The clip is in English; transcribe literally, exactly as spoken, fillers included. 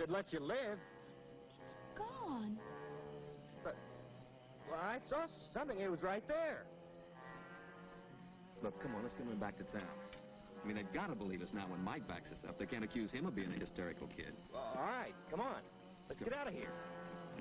they'd let you live. She's gone. But, well, I saw something. It was right there. Look, come on, let's get him back to town. I mean, they've got to believe us now when Mike backs us up. They can't accuse him of being a hysterical kid. Well, all right, come on. Let's get out of here.